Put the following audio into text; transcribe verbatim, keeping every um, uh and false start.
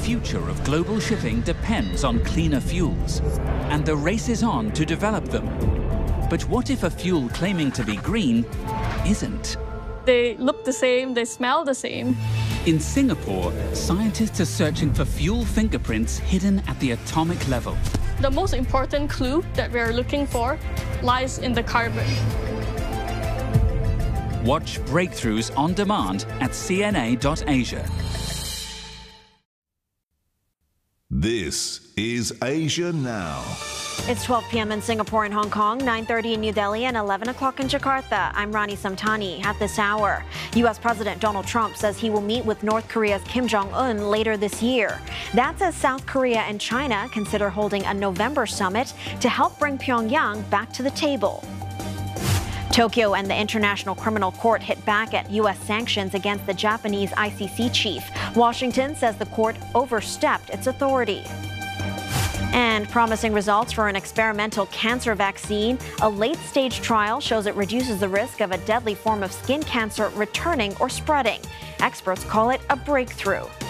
future of global shipping depends on cleaner fuels, and the race is on to develop them. But what if a fuel claiming to be green isn't? They look the same, they smell the same. In Singapore, scientists are searching for fuel fingerprints hidden at the atomic level. The most important clue that we are looking for lies in the carbon. Watch Breakthroughs on demand at C N A dot Asia. This is Asia Now. It's twelve p m in Singapore and Hong Kong, nine thirty in New Delhi, and eleven o'clock in Jakarta. I'm Rani Samtani. At this hour, U S President Donald Trump says he will meet with North Korea's Kim Jong-un later this year. That's as South Korea and China consider holding a November summit to help bring Pyongyang back to the table. Tokyo and the International Criminal Court hit back at U S sanctions against the Japanese I C C chief. Washington says the court overstepped its authority. And promising results for an experimental cancer vaccine. A late-stage trial shows it reduces the risk of a deadly form of skin cancer returning or spreading. Experts call it a breakthrough.